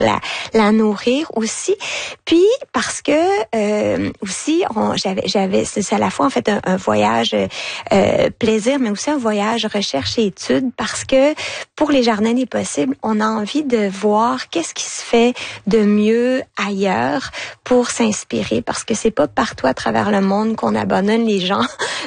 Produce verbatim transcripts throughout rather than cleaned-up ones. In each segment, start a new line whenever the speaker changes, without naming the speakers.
la, la nourrir aussi. Puis parce que euh, aussi, on, j'avais, j'avais, c'est à la fois en fait un, un voyage euh, plaisir, mais aussi un voyage recherche et études, parce que pour les Jardins des possibles, on a envie de voir qu'est-ce qui se fait de mieux ailleurs pour s'inspirer, parce que c'est pas partout à travers le monde qu'on abandonne les gens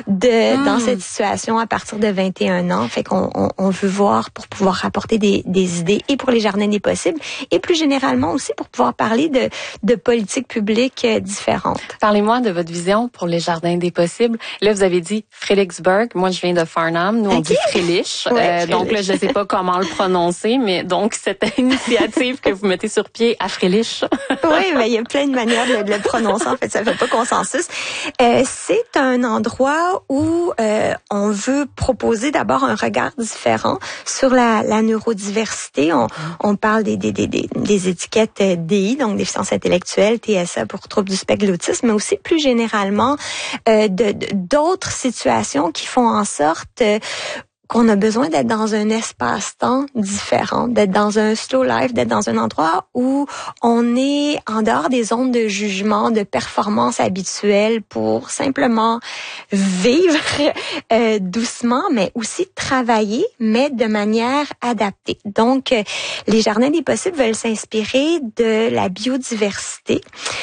de mmh. dans cette situation à partir de vingt et un ans. Fait qu'on on, on veut voir pour pouvoir rapporter des, des idées et pour les Jardins des possibles et plus généralement aussi pour pouvoir parler de, de politiques publiques différentes.
Parlez-moi de votre vision pour les Jardins des possibles. Là, vous avez dit Fredericksburg. Moi, je viens de Farnham. Nous, on okay. dit Frelich. Ouais, euh, donc là, je ne sais pas comment le prononcer, mais donc cette initiative que vous mettez sur pied à Frelich.
Oui, mais il y a plein de manières de, de le prononcer. En fait, ça ne fait pas consensus. Euh, c'est un endroit où euh, on veut proposer d'abord un regard différent sur la, la neurodiversité. On, on parle des, des, des, des, des étiquettes D I, donc déficience intellectuelle, T S A pour trouble du spectre de l'autisme, mais aussi plus généralement euh, de, de, d'autres situations qui font en sorte euh, qu'on a besoin d'être dans un espace-temps différent, d'être dans un slow life, d'être dans un endroit où on est en dehors des zones de jugement, de performance habituelle pour simplement vivre euh, doucement, mais aussi travailler, mais de manière adaptée. Donc, euh, les Jardins des possibles veulent s'inspirer de la biodiversité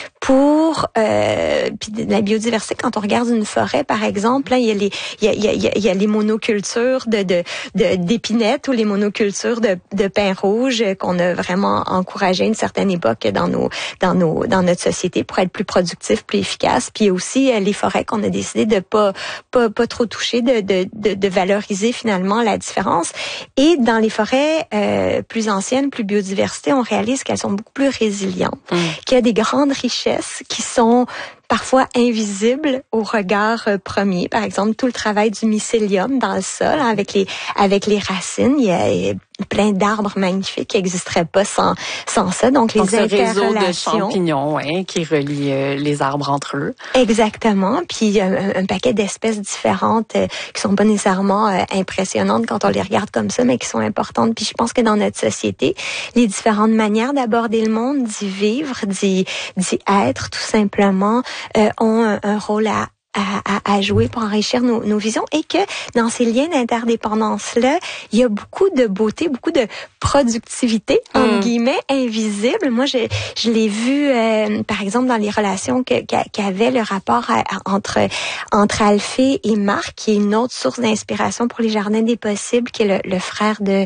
pour euh, puis de la biodiversité. Quand on regarde une forêt, par exemple, là, il y a les il y a, il y a, il y a les monocultures de de, de d'épinettes ou les monocultures de, de pin rouge qu'on a vraiment encouragé à une certaine époque dans nos dans nos dans notre société pour être plus productif, plus efficace. Puis il y a aussi les forêts qu'on a décidé de pas pas pas trop toucher, de de de, de valoriser finalement la différence. Et dans les forêts euh, plus anciennes, plus biodiversité, on réalise qu'elles sont beaucoup plus résilientes, mmh. qu'il y a des grandes richesses qui sont parfois invisibles au regard euh, premier. Par exemple, tout le travail du mycélium dans le sol, hein, avec les avec les racines, il y a, il y a plein d'arbres magnifiques qui n'existeraient pas sans sans ça. Donc, les
Donc,
interrelations.
Ce réseau de champignons, ouais, qui relie euh, les arbres entre eux.
Exactement. Puis il y a un, un paquet d'espèces différentes euh, qui sont pas nécessairement euh, impressionnantes quand on les regarde comme ça, mais qui sont importantes. Puis je pense que dans notre société, les différentes manières d'aborder le monde, d'y vivre, d'y d'y être, tout simplement, euh, ont un, un rôle à À, à, à jouer pour enrichir nos, nos visions, et que dans ces liens d'interdépendance-là, il y a beaucoup de beauté, beaucoup de productivité, mm. entre guillemets, invisible. Moi, je, je l'ai vu, euh, par exemple, dans les relations que, qu'avait le rapport à, à, entre, entre Alphée et Marc, qui est une autre source d'inspiration pour les Jardins des possibles, qui est le, le frère de,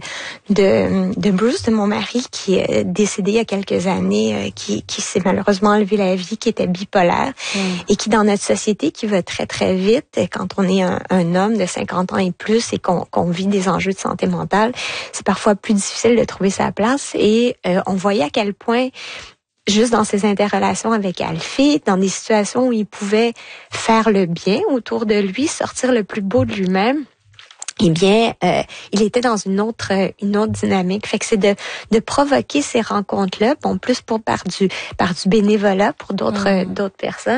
de, de Bruce, de mon mari, qui est décédé il y a quelques années, euh, qui, qui s'est malheureusement enlevé la vie, qui était bipolaire, mm. et qui, dans notre société, qui veut très, très vite, quand on est un, un homme de cinquante ans et plus et qu'on, qu'on vit des enjeux de santé mentale, c'est parfois plus difficile de trouver sa place. Et euh, on voyait à quel point, juste dans ses interrelations avec Alphée, dans des situations où il pouvait faire le bien autour de lui, sortir le plus beau de lui-même, eh bien, euh, il était dans une autre une autre dynamique. Fait que c'est de de provoquer ces rencontres-là, bon, plus pour par du par du bénévolat pour d'autres mmh. d'autres personnes,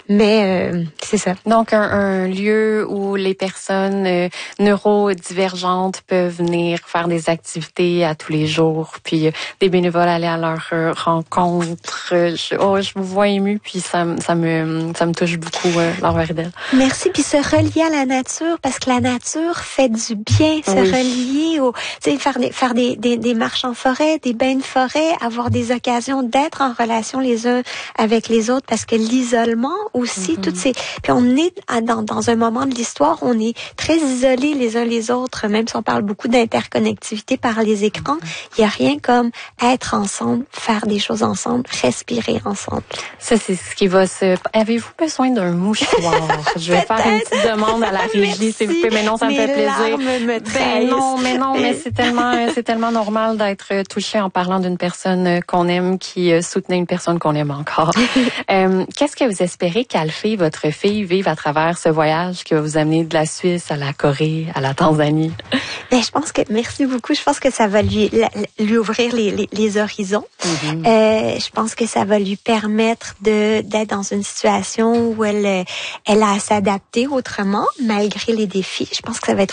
mais euh, c'est ça.
Donc un, un lieu où les personnes euh, neurodivergentes peuvent venir faire des activités à tous les jours, puis euh, des bénévoles aller à leur euh, rencontre. Je, oh, je vous vois émue, puis ça ça me ça me touche beaucoup, euh, Laura Riddell.
Merci, puis se relier à la nature, parce que la nature fait du bien, se oui. relier au, tu sais, faire des faire des, des des marches en forêt, des bains de forêt, avoir des occasions d'être en relation les uns avec les autres, parce que l'isolement aussi, mm-hmm. toutes ces, puis on est dans dans un moment de l'histoire, on est très isolés les uns les autres, même si on parle beaucoup d'interconnectivité par les écrans, il mm-hmm. y a rien comme être ensemble, faire des choses ensemble, respirer ensemble.
Ça, c'est ce qui va se... Avez-vous besoin d'un mouchoir? Je vais faire une petite demande à la régie, s'il vous plaît, mais non, ça me fait plaisir.
Me
ben non, mais non, mais c'est tellement, c'est tellement normal d'être touché en parlant d'une personne qu'on aime qui soutenait une personne qu'on aime encore. euh, qu'est-ce que vous espérez qu'Alphée, votre fille, vive à travers ce voyage qui va vous amener de la Suisse à la Corée, à la Tanzanie?
Ben, je pense que, merci beaucoup, je pense que ça va lui, lui ouvrir les, les, les horizons. Mm-hmm. Euh, je pense que ça va lui permettre de, d'être dans une situation où elle, elle a à s'adapter autrement, malgré les défis. Je pense que ça va être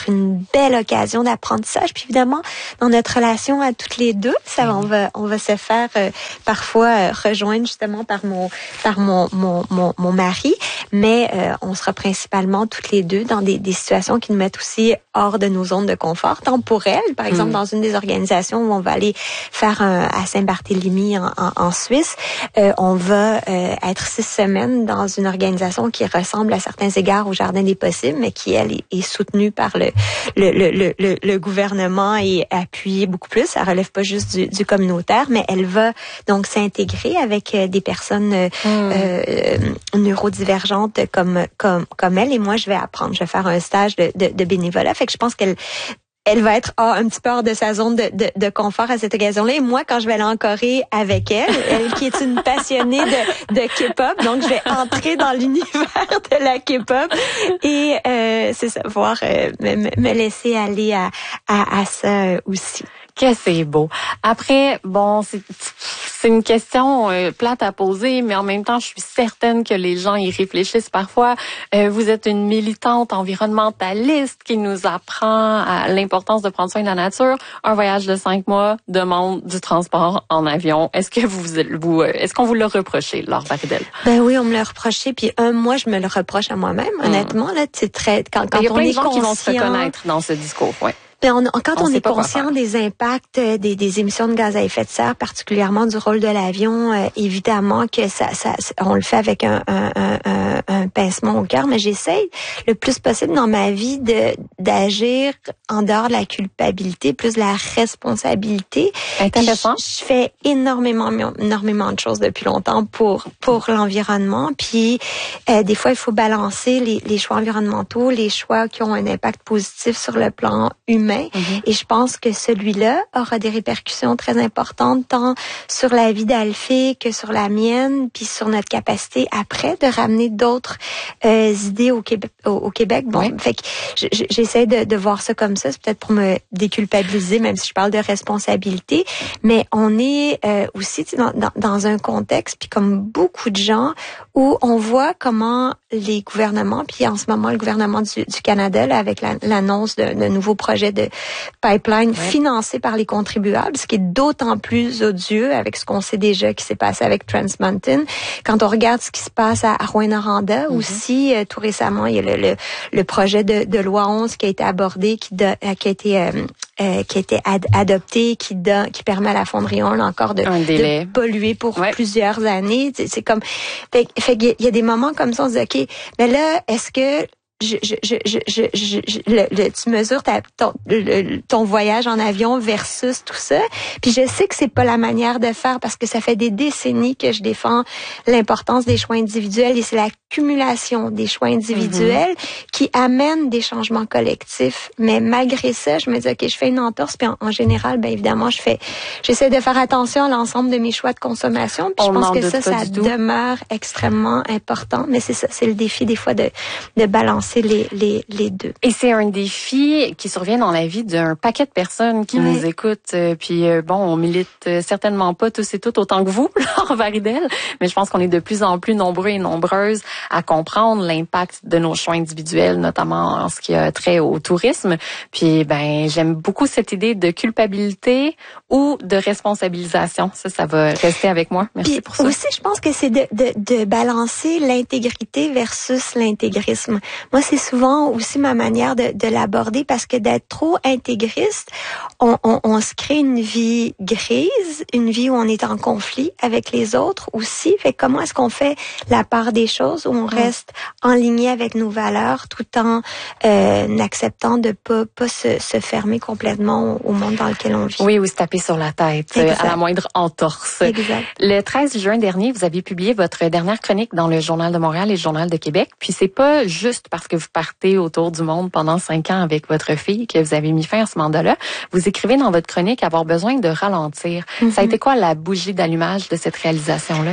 être une belle occasion d'apprentissage. Puis évidemment, dans notre relation à toutes les deux, ça, on va, on va se faire euh, parfois euh, rejoindre justement par mon, par mon, mon, mon, mon mari, mais euh, on sera principalement toutes les deux dans des, des situations qui nous mettent aussi hors de nos zones de confort, tant pour elle, par exemple, mmh. dans une des organisations où on va aller faire un, à Saint-Barthélemy en, en, en Suisse, euh, on va euh, être six semaines dans une organisation qui ressemble à certains égards au Jardin des possibles, mais qui, elle, est, est soutenue par le, le, le, le, le gouvernement et appuyée beaucoup plus. Ça relève pas juste du, du communautaire, mais elle va donc s'intégrer avec des personnes euh, mmh. euh, neurodivergentes comme, comme, comme elle. Et moi, je vais apprendre. Je vais faire un stage de, de, de bénévolat. Fait que je pense qu'elle elle va être oh, un petit peu hors de sa zone de, de, de confort à cette occasion-là. Et moi, quand je vais aller en Corée avec elle, elle qui est une passionnée de, de K-pop, donc je vais entrer dans l'univers de la K-pop et euh, c'est ça, voir euh, me, me laisser aller à, à, à ça aussi.
Que c'est beau. Après, bon, c'est, c'est une question euh, plate à poser, mais en même temps, je suis certaine que les gens y réfléchissent parfois. Euh, vous êtes une militante environnementaliste qui nous apprend à l'importance de prendre soin de la nature. Un voyage de cinq mois demande du transport en avion. Est-ce que vous, vous est-ce qu'on vous l'a reproché, Laure Baridel?
Ben oui, on me l'a reproché. Puis un mois, je me le reproche à moi-même. Hum. Honnêtement, là, c'est très quand, quand
il y a
on
plein
est
de gens
conscient...
qui vont se reconnaître dans ce discours. Ouais.
Ben on, quand on, on est conscient
des
impacts des, des émissions de gaz à effet de serre, particulièrement du rôle de l'avion, euh, évidemment que ça, ça, on le fait avec un, un, un, un pincement au cœur, mais j'essaye le plus possible dans ma vie de d'agir en dehors de la culpabilité, plus de la responsabilité.
Intéressant.
Je, je fais énormément, énormément de choses depuis longtemps pour pour l'environnement. Puis euh, des fois, il faut balancer les, les choix environnementaux, les choix qui ont un impact positif sur le plan humain. Mm-hmm. Et je pense que celui-là aura des répercussions très importantes tant sur la vie d'Alphée que sur la mienne, puis sur notre capacité après de ramener d'autres euh, idées au Québec. Au, au Québec. Bon, oui. Fait que j'essaie de, de voir ça comme ça, c'est peut-être pour me déculpabiliser, même si je parle de responsabilité. Mais on est euh, aussi dans, dans, dans un contexte, puis comme beaucoup de gens, où on voit comment les gouvernements, puis en ce moment le gouvernement du, du Canada, là, avec la, l'annonce de, de nouveaux projets de pipeline ouais. financés par les contribuables, ce qui est d'autant plus odieux avec ce qu'on sait déjà qui s'est passé avec Trans Mountain. Quand on regarde ce qui se passe à Rouyn-Noranda mm-hmm. aussi, euh, tout récemment, il y a le, le, le projet de, de loi onze qui a été abordé, qui, de, qui a été euh, euh, qui a été ad, adopté, qui, de, qui permet à la fonderie Horn encore de, de polluer pour ouais. plusieurs années. C'est, c'est comme, fait, fait qu'il y a des moments comme ça, on se dit ok, mais là, est-ce que Je, je, je, je, je, je, je le, le, tu mesures ta, ton, le, ton voyage en avion versus tout ça. Puis je sais que c'est pas la manière de faire parce que ça fait des décennies que je défends l'importance des choix individuels et c'est l'accumulation des choix individuels mm-hmm. qui amène des changements collectifs. Mais malgré ça, je me dis ok, je fais une entorse. Puis en, en général, ben évidemment, je fais, j'essaie de faire attention à l'ensemble de mes choix de consommation. Puis
On
je pense que ça, ça
demeure
demeure extrêmement important. Mais c'est ça, c'est le défi des fois de de balancer Les, les, les deux.
Et c'est un défi qui survient dans la vie d'un paquet de personnes qui oui. nous écoutent. Euh, puis euh, bon, on milite euh, certainement pas tous et toutes autant que vous, Laure Baridel, mais je pense qu'on est de plus en plus nombreux et nombreuses à comprendre l'impact de nos choix individuels, notamment en ce qui a trait au tourisme. Puis ben, j'aime beaucoup cette idée de culpabilité ou de responsabilisation. Ça, ça va rester avec moi. Merci
puis
pour ça.
Aussi, je pense que c'est de, de, de balancer l'intégrité versus l'intégrisme. Moi, c'est souvent aussi ma manière de, de l'aborder parce que d'être trop intégriste, on, on, on se crée une vie grise, une vie où on est en conflit avec les autres aussi. Fait que comment est-ce qu'on fait la part des choses où on reste en ligne avec nos valeurs tout en euh, acceptant de pas pas se, se fermer complètement au monde dans lequel on vit.
Oui, ou se taper sur la tête exact. À la moindre entorse.
Exact.
Le treize juin dernier, vous avez publié votre dernière chronique dans le Journal de Montréal et le Journal de Québec. Puis c'est pas juste parce que vous partez autour du monde pendant cinq ans avec votre fille que vous avez mis fin à ce mandat-là. Vous écrivez dans votre chronique avoir besoin de ralentir. Mm-hmm. Ça a été quoi la bougie d'allumage de cette réalisation-là?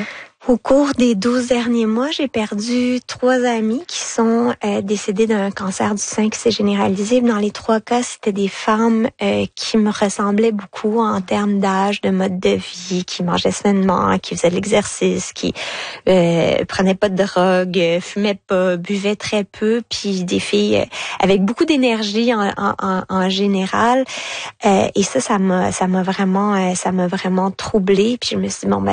Au cours des douze derniers mois, j'ai perdu trois amis qui sont euh, décédés d'un cancer du sein qui s'est généralisé. Dans les trois cas, c'était des femmes euh, qui me ressemblaient beaucoup en termes d'âge, de mode de vie, qui mangeaient sainement, qui faisaient de l'exercice, qui euh, prenaient pas de drogue, fumaient pas, buvaient très peu, puis des filles euh, avec beaucoup d'énergie en, en, en général. Euh, et ça, ça m'a, ça m'a vraiment, euh, ça m'a vraiment troublée. Puis je me suis dit, bon, ben